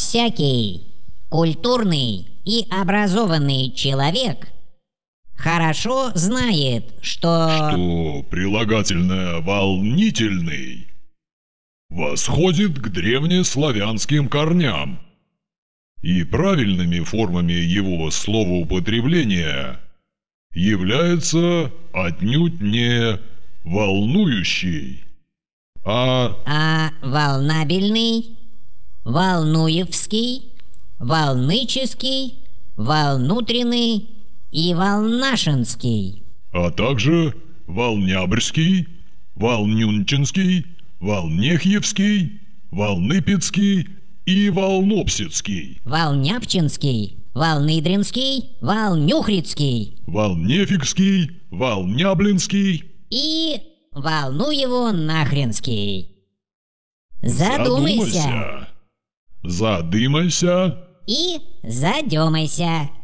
Всякий культурный и образованный человек хорошо знает, что прилагательное «волнительный» восходит к древнеславянским корням, и правильными формами его словоупотребления является отнюдь не «волнующий», а волнабельный, волнуевский, волнический, волнутренный и волнашинский, а также волнябрьский, волнюнчинский, волнехьевский, волныпецкий и волнопсицкий, волняпчинский, волныдринский, волнюхрицкий, волнефикский, волняблинский и волнуево-нахренский. Задумайся. Задумайся. И задемайся.